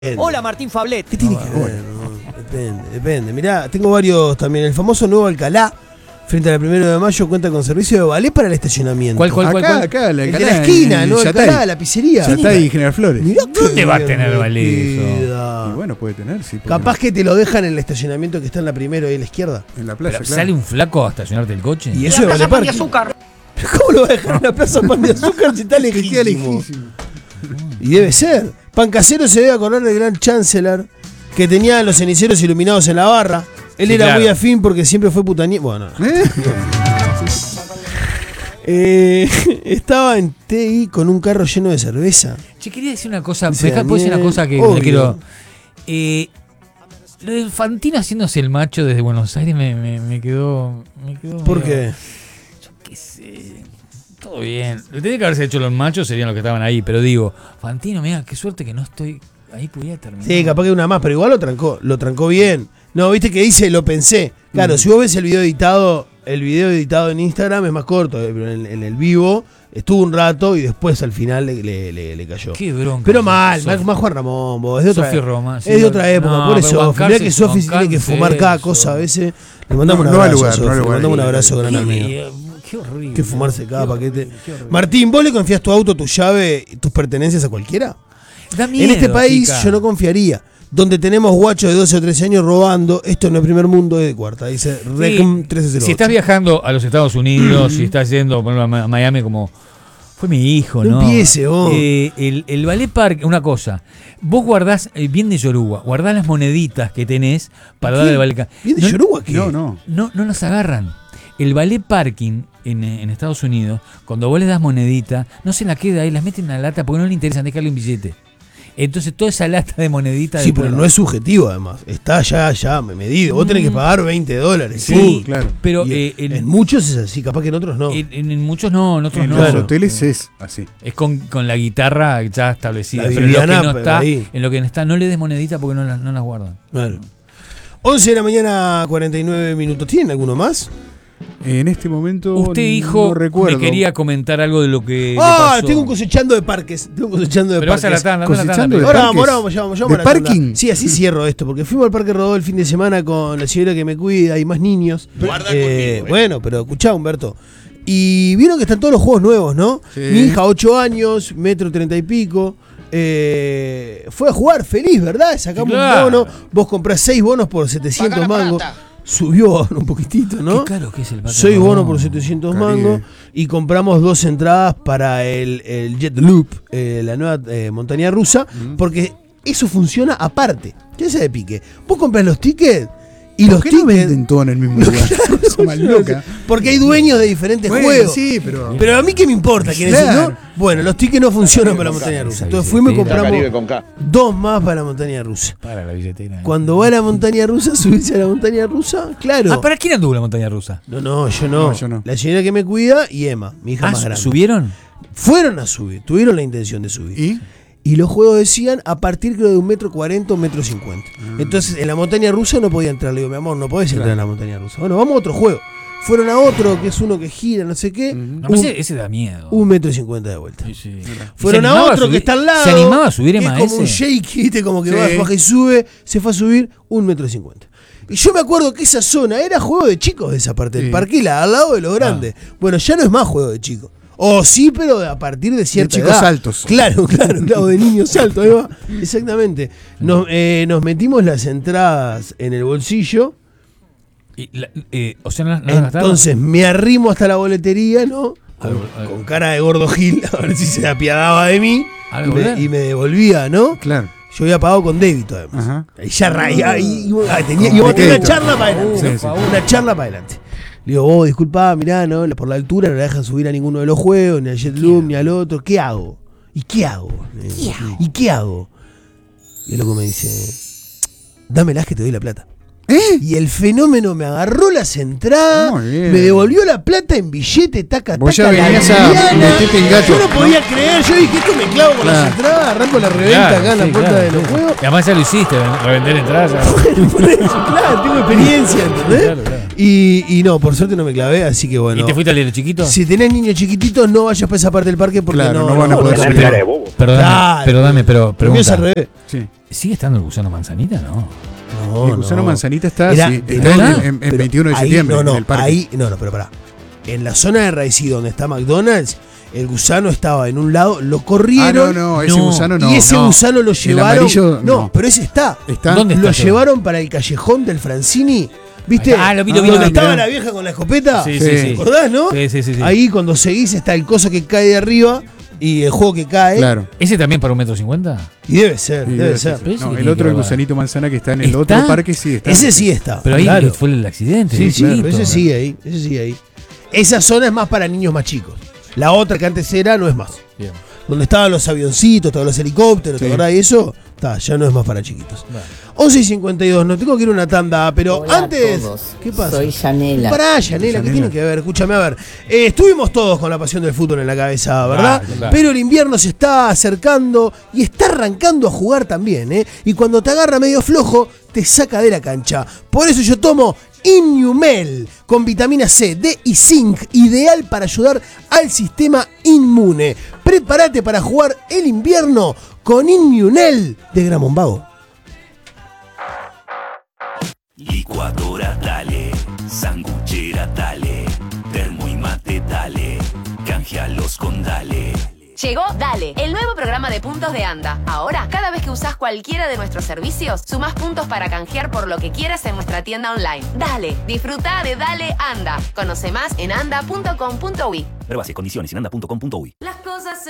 Hola, Martín Fablet. ¿Qué tiene que ver? No, depende. Mirá, tengo varios también. El famoso Nuevo Alcalá, frente al 1 de mayo, cuenta con servicio de ballet para el estacionamiento. ¿Cuál? Acá, el de la esquina, ¿no? Alcalá, la pizzería. Yatay y General Flores. Mirá ¿Dónde va a tener ballet eso? Y bueno, puede tener, sí. Capaz que te lo dejan en el estacionamiento que está en la primera y en la izquierda. En la playa, Pero claro. ¿sale un flaco a estacionarte el coche? Y eso es Vale Parque. ¿Cómo lo va a dejar en la Plaza Pan de Azúcar si está lejísimo? Y debe ser. Pan Casero se debe acordar del gran Chancellor que tenía los ceniceros iluminados en la barra. Él Sí, era claro. muy afín porque siempre fue putañero. Bueno, estaba en TI con un carro lleno de cerveza. Che, quería decir una cosa. Dice ¿Puedo decir una cosa que Obvio. le quiero? Lo de Fantino haciéndose el macho desde Buenos Aires me quedó. ¿Por medio- qué? Yo qué sé. Todo bien. Lo que tenía que haberse hecho los machos serían los que estaban ahí. Pero digo, Fantino, mira, qué suerte que no estoy. Ahí podía terminar. Sí, capaz que una más, pero igual lo trancó bien. No, viste que dice, lo pensé. Claro, si vos ves el video editado en Instagram es más corto, pero en el vivo estuvo un rato y después al final le cayó. Qué bronca. Pero mal, Sofi. más Juan Ramón, vos, es de otra, Sofi Roma, sí, es de otra época, no, pobre pero Sofi. Mirá bancarse- que Sofi tiene que bancarse fumar cada eso. cosa a veces. Le mandamos un No al abrazo, lugar, Sofi, no al le lugar. mandamos un abrazo grande al mío. Qué horrible. Que fumarse cada Qué paquete. horrible, qué horrible. Martín, ¿vos le confías tu auto, tu llave, tus pertenencias a cualquiera? Da miedo, En este país chica. yo no confiaría. Donde tenemos guachos de 12 o 13 años robando, esto no es primer mundo, es de cuarta. Dice Recm 1308. Si estás viajando a los Estados Unidos, si estás yendo por ejemplo, a Miami como fue mi hijo, No ¿no? empiece, vos. El Ballet Park, una cosa, vos guardás, bien de Yoruba, guardás las moneditas que tenés para darle al Ballet Park. ¿Bien de No- Yoruba qué? No. No las agarran. El Ballet Parking en Estados Unidos, cuando vos le das monedita, no se la queda ahí, las meten en la lata porque no le interesa dejarle un billete. Entonces toda esa lata de moneditas... Sí, pero no es subjetivo además. Está ya medido. Vos tenés que pagar $20. Sí, claro. Pero Y en muchos es así, capaz que en otros no. en muchos no, en otros En no. los Claro. hoteles es así. Es con la guitarra ya establecida. La Pero en lo que Viviana, no pero está, ahí. en lo que no está, no le des monedita porque no las guardan. Claro. 11 de la mañana, 49 minutos. ¿Tienen alguno más? En este momento Usted, hijo, no recuerdo. me quería comentar algo de lo que le Ah, pasó. tengo un cosechando de parques. Pero vas a la tanda, anda a la tanda. Cosechando de Ahora parques. vamos ¿De a la tanda. parking? Sí, así cierro esto, porque fuimos al Parque Rodó el fin de semana con la señora que me cuida y más niños. Bueno, pero escuchá, Humberto. Y vieron que están todos los juegos nuevos, ¿no? Sí. Mi hija, 8 años, 1,30 y pico. Fue a jugar feliz, ¿verdad? Sacamos Claro. un bono. Vos comprás 6 bonos por 700 mangos. Subió un poquitito, ¿no? Qué caro que es el Parque 6 Rodó. bonos por 700 Caribe. mangos y compramos 2 entradas para el Jet Loop, la nueva montaña rusa, porque eso funciona aparte. ¿Qué es de pique? Vos compras los tickets y los ¿Por qué no tickets... venden todo en el mismo lugar? Esa mal loca. Porque hay dueños de diferentes Bueno, juegos. sí, pero... Pero a mí qué me importa quién es, Claro. ¿no? Bueno, los tickets no funcionan para la montaña rusa. Entonces fuimos y compramos Caribe con K. 2 más para la montaña rusa. Para la billetera. Cuando va a la montaña rusa, subirse a la montaña rusa, claro. ¿Para quién anduvo la montaña rusa? No, yo No, no. yo no. La señora que me cuida y Emma, mi hija más grande. ¿Subieron? Fueron a subir, tuvieron la intención de subir. ¿Y? Y los juegos decían a partir creo de 1,40 m, 1,50 m. Entonces en la montaña rusa no podía entrar. Le digo, mi amor, no podés entrar en la montaña rusa. Bueno, vamos a otro juego. Fueron a otro, que es uno que gira, no sé qué. No, pero ese da miedo. 1,50 m de vuelta. Sí, sí. Fueron ¿Se a animaba otro subir? que está al lado. ¿Se animaba a subir que Emma es como un ese? shake, ¿viste? Como que Sí. baja y sube. Se fue a subir 1,50 m. Y yo me acuerdo que esa zona era juego de chicos de esa parte del Sí. parquila, al lado de los grandes. Bueno, ya no es más juego de chicos. O sí, pero a partir de cierta chicos edad. altos. Claro, de niños altos, ahí va. Exactamente. Nos metimos las entradas en el bolsillo. O sea, no las gastaron. Entonces me arrimo hasta la boletería, ¿no? Con cara de gordo Gil, a ver si se apiadaba de mí. ¿Al Y volver? me devolvía, ¿no? Claro. Yo había pagado con débito, además. Ajá. Y ya íbamos a tener una crédito. charla para adelante. Sí, sí. Una charla para adelante. Le digo, disculpá, mirá, ¿no? Por la altura no la dejan subir a ninguno de los juegos, ni al Jet Loop, ni al otro. ¿Qué hago? ¿Y qué hago? ¿Y qué hago? Y el loco me dice, dámelas que te doy la plata. Y el fenómeno me agarró las entradas, Muy bien. me devolvió la plata en billete, taca, Vos taca, ya la venías a liviana. meterte en gato, Yo no podía creer, yo dije, esto me clavo con las Claro. entradas, arranco la reventa acá en la puerta de los juegos. Y además ya lo hiciste, revender entradas. Claro, tengo experiencia, ¿entendés? Claro, claro. Y no, por suerte no me clavé, así que bueno. ¿Y te fuiste al de chiquito? Si tenés niños chiquitos, no vayas para esa parte del parque porque Claro, no van a poder no, subir. Perdóname, Claro. perdóname, pero Lo mío es pregunta. al revés. Sí. ¿Sigue estando el gusano manzanita? No. No, el gusano no. manzanita está, Era- sí, era- está en pero 21 de ahí, septiembre, no, en el parque. ahí, pero pará. En la zona de Raicí, donde está McDonald's, el gusano estaba en un lado, lo corrieron. ese No. gusano no. y ese no. gusano lo El llevaron. amarillo, no, pero ese está. Está. ¿Dónde Lo está? llevaron para el callejón del Francini. ¿Viste? Ah, lo vi, Donde lo vi. estaba la vieja con la escopeta. Sí, Sí. sí, sí. ¿Acordás, no? Sí, sí, sí, sí. Ahí cuando seguís está el coso que cae de arriba y el juego que cae. Claro. ¿Ese también para 1,50 m? Y debe ser, Sí, debe ser. Pero ese No, que el tiene otro, que el ver. gusanito manzana que está en el ¿Está? otro parque, sí está. Ese sí está. Pero ahí claro. fue el accidente. Sí, sí, chiquito. pero ese sigue ahí, ese sigue ahí. Esa zona es más para niños más chicos. La otra que antes era no es más. Bien. Donde estaban los avioncitos, todos los helicópteros, Sí. ¿te acordás? Y eso, ya no es más para chiquitos. Bueno. 11:52, no tengo que ir a una tanda, pero Hola antes. a todos. ¿Qué pasa? Soy Yanela. Pará, Yanela, ¿qué tiene que ver? Escúchame, a ver. Estuvimos todos con la pasión del fútbol en la cabeza, ¿verdad? Claro, claro. Pero el invierno se está acercando y está arrancando a jugar también, ¿eh? Y cuando te agarra medio flojo, te saca de la cancha. Por eso yo tomo Inmumel con vitamina C, D y zinc, ideal para ayudar al sistema inmune. Prepárate para jugar el invierno con Inmumel de Gramón Vago. Licuadora dale, sanguchera dale, termo y mate dale, canjealos con dale. Llegó Dale, el nuevo programa de puntos de Anda. Ahora, cada vez que usás cualquiera de nuestros servicios, sumás puntos para canjear por lo que quieras en nuestra tienda online. Dale, disfruta de Dale Anda. Conoce más en anda.com.uy. Ver bases, condiciones en anda.com.uy. Las cosas